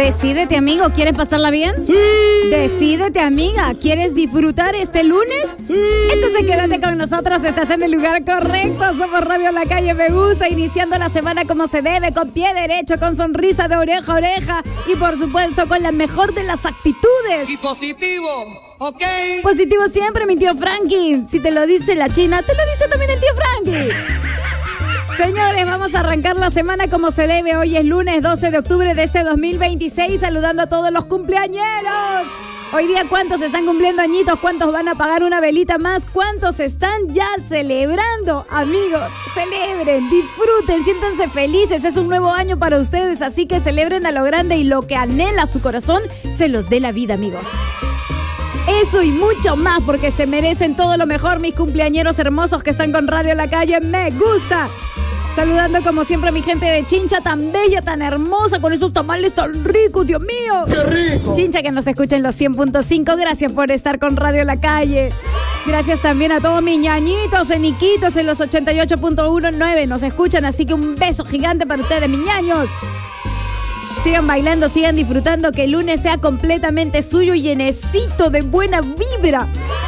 Decídete, amigo, ¿quieres pasarla bien? ¡Sí! Decídete, amiga, ¿quieres disfrutar este lunes? ¡Sí! Entonces quédate con nosotros, estás en el lugar correcto. Somos Radio La Calle Me Gusta, iniciando la semana como se debe, con pie derecho, con sonrisa de oreja a oreja y por supuesto con la mejor de las actitudes. Y positivo, ¿ok? Positivo siempre, mi tío Frankie. Si te lo dice la China, te lo dice también el tío Frankie. Señores, vamos a arrancar la semana como se debe. Hoy es lunes 12 de octubre de este 2026, saludando a todos los cumpleañeros. Hoy día, ¿cuántos están cumpliendo añitos? ¿Cuántos van a pagar una velita más? ¿Cuántos están ya celebrando? Amigos, celebren, disfruten, siéntanse felices. Es un nuevo año para ustedes, así que celebren a lo grande y lo que anhela su corazón se los dé la vida, amigos. Eso y mucho más, porque se merecen todo lo mejor, mis cumpleañeros hermosos que están con Radio La Calle Me Gusta. Saludando como siempre a mi gente de Chincha, tan bella, tan hermosa, con esos tamales tan ricos, Dios mío. ¡Qué rico! Chincha, que nos escucha en los 100.5, gracias por estar con Radio La Calle. Gracias también a todos mis ñañitos, eniquitos en los 88.19, nos escuchan, así que un beso gigante para ustedes, mis ñaños. Sigan bailando, sigan disfrutando, que el lunes sea completamente suyo y llenecito de buena vibra.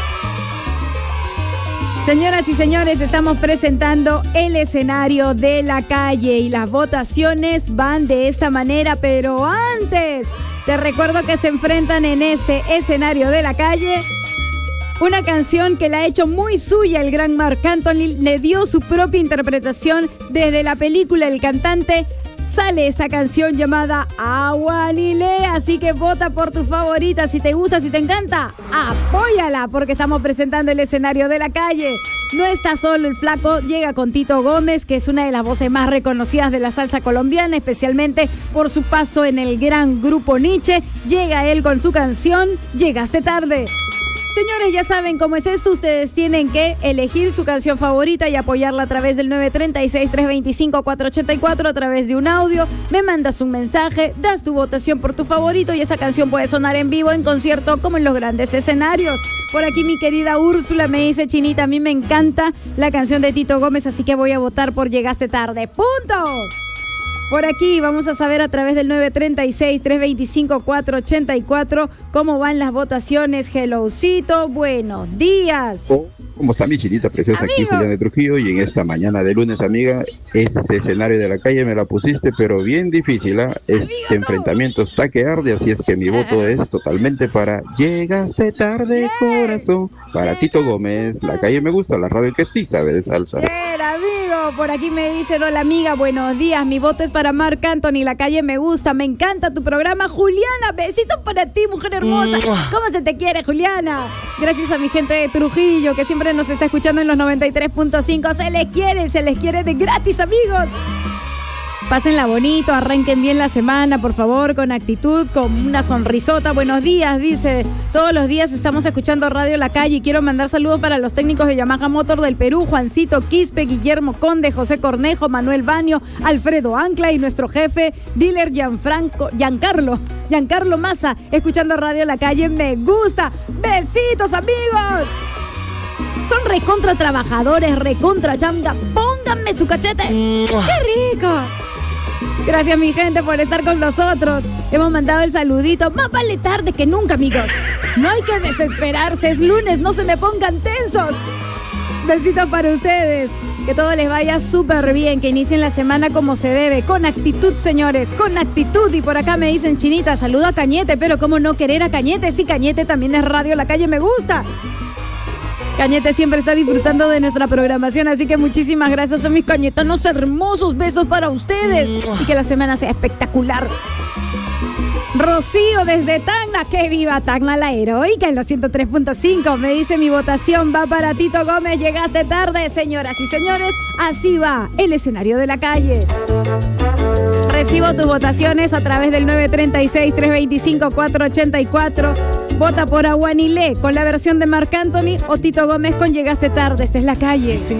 Señoras y señores, estamos presentando el escenario de la calle y las votaciones van de esta manera, pero antes te recuerdo que se enfrentan en este escenario de la calle una canción que la ha hecho muy suya el gran Marc Anthony, le dio su propia interpretación desde la película El Cantante. Sale esta canción llamada Aguanile, así que vota por tu favorita. Si te gusta, si te encanta, apóyala, porque estamos presentando el escenario de la calle. No está solo el flaco, llega con Tito Gómez, que es una de las voces más reconocidas de la salsa colombiana, especialmente por su paso en el gran grupo Nietzsche. Llega él con su canción Llegaste Tarde. Señores, ya saben cómo es esto. Ustedes tienen que elegir su canción favorita y apoyarla a través del 936-325-484, a través de un audio. Me mandas un mensaje, das tu votación por tu favorito y esa canción puede sonar en vivo, en concierto, como en los grandes escenarios. Por aquí mi querida Úrsula me dice: Chinita, a mí me encanta la canción de Tito Gómez, así que voy a votar por Llegaste Tarde. ¡Punto! Por aquí vamos a saber a través del 936-325-484 cómo van las votaciones. Hellocito, buenos días. ¿Cómo está mi Chinita preciosa? Amigo. Aquí Julián de Trujillo, y en esta mañana de lunes, amiga, ese escenario de la calle me la pusiste, pero bien difícil, ¿eh? Este enfrentamiento está que arde, así es que mi voto es totalmente para Llegaste Tarde, corazón, para Tito Gómez. La calle me gusta, la radio que sí sabe de salsa. Bien, amigo, por aquí me dicen: hola amiga, buenos días, mi voto es para Marc Anthony, La Calle Me Gusta, me encanta tu programa. Juliana, besitos para ti, mujer hermosa. ¿Cómo se te quiere, Juliana? Gracias a mi gente de Trujillo, que siempre nos está escuchando en los 93.5. Se les quiere de gratis, amigos. Pásenla bonito, arranquen bien la semana, por favor, con actitud, con una sonrisota. Buenos días, dice. Todos los días estamos escuchando Radio La Calle y quiero mandar saludos para los técnicos de Yamaha Motor del Perú: Juancito Quispe, Guillermo Conde, José Cornejo, Manuel Baño, Alfredo Ancla y nuestro jefe, dealer Giancarlo Massa, escuchando Radio La Calle Me Gusta. ¡Besitos, amigos! Son recontra trabajadores, recontra changa. Pónganme su cachete. ¡Qué rico! Gracias, mi gente, por estar con nosotros. Hemos mandado el saludito. Más vale tarde que nunca, amigos. No hay que desesperarse. Es lunes, no se me pongan tensos. Besitos para ustedes. Que todo les vaya súper bien. Que inicien la semana como se debe. Con actitud, señores. Con actitud. Y por acá me dicen: Chinita, saludo a Cañete. Pero ¿cómo no querer a Cañete? Si Cañete también es Radio La Calle Me Gusta. Cañete siempre está disfrutando de nuestra programación, así que muchísimas gracias a mis cañetanos hermosos. Besos para ustedes y que la semana sea espectacular. Rocío desde Tacna, que viva Tacna la heroica en los 103.5. Me dice: mi votación va para Tito Gómez, Llegaste Tarde. Señoras y señores, así va el escenario de la calle. Recibo tus votaciones a través del 936-325-484. Vota por Aguanile con la versión de Marc Anthony o Tito Gómez con Llegaste Tarde. Esta es la calle.